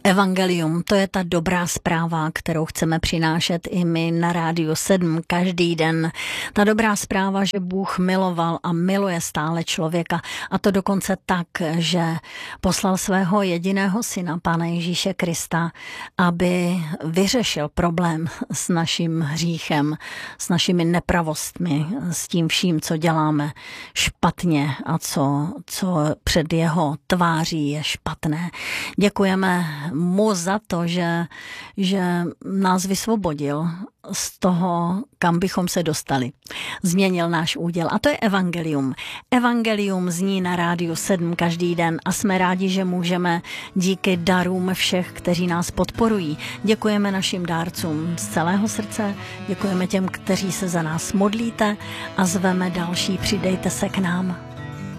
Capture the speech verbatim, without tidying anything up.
Evangelium, to je ta dobrá zpráva, kterou chceme přinášet i my na Rádiu sedm každý den. Ta dobrá zpráva, že Bůh miloval a miluje stále člověka, a to dokonce tak, že poslal svého jediného syna, Pána Ježíše Krista, aby vyřešil problém s naším hříchem, s našimi nepravostmi, s tím vším, co děláme špatně a co, co před jeho tváří je špatné. Děkujeme mu za to, že, že nás vysvobodil z toho, kam bychom se dostali. Změnil náš úděl. A to je evangelium. Evangelium zní na Rádiu sedm každý den a jsme rádi, že můžeme díky darům všech, kteří nás podporují. Děkujeme našim dárcům z celého srdce, děkujeme těm, kteří se za nás modlíte a zveme další. Přidejte se k nám.